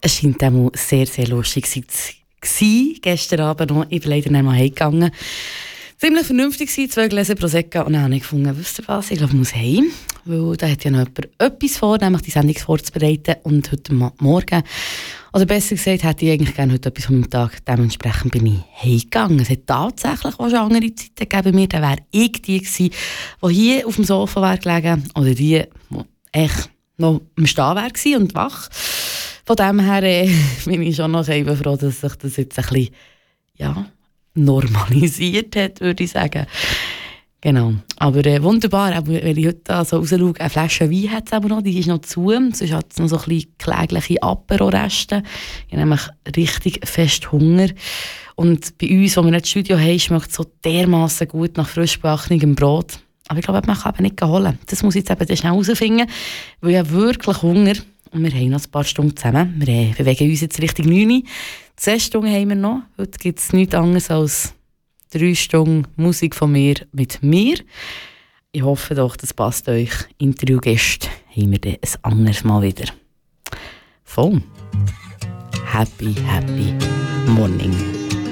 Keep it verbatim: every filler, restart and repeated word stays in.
Es scheint auch sehr, sehr lustig zu sein. Gestern Abend noch. Ich bin leider nicht mal heimgegangen. Ziemlich vernünftig gewesen, zwei Gläser Prosecco. Und dann habe ich gefunden, wisst ihr was, ich glaube, ich muss heim. Weil da hat ja noch jemand etwas vor, nämlich die Sendung vorzubereiten. Und heute Morgen, also besser gesagt, hätte ich eigentlich gerne heute etwas von meinem Tag. Dementsprechend bin ich heimgegangen. Es hat tatsächlich auch schon andere Zeiten gegeben bei mir. Da wäre ich die gewesen, die hier auf dem Sofa wäre gelegen. Oder die, die echt noch am Stehen wäre und wach. Von dem her äh, bin ich schon noch eben froh, dass sich das jetzt ein bisschen ja, normalisiert hat, würde ich sagen. Genau. Aber äh, wunderbar, aber wenn ich heute so rausschaue, eine Flasche Wein hat es aber noch, die ist noch zu. Sonst hat es noch so ein bisschen klägliche Apero-Reste. Ich habe nämlich richtig fest Hunger. Und bei uns, wo wir nicht das Studio haben, schmeckt es so dermassen gut nach frisch gebackenem Brot. Aber ich glaube, man kann eben nicht holen. Das muss ich jetzt eben schnell herausfinden, weil ich habe wirklich Hunger. Und wir haben noch ein paar Stunden zusammen. Wir äh, bewegen uns jetzt Richtung neun Uhr. Zehn Stunden haben wir noch. Heute gibt es nichts anderes als drei Stunden Musik von mir mit mir. Ich hoffe doch, das passt euch. Interviewgäste haben wir dann ein anderes Mal wieder. Voll. Happy, happy morning.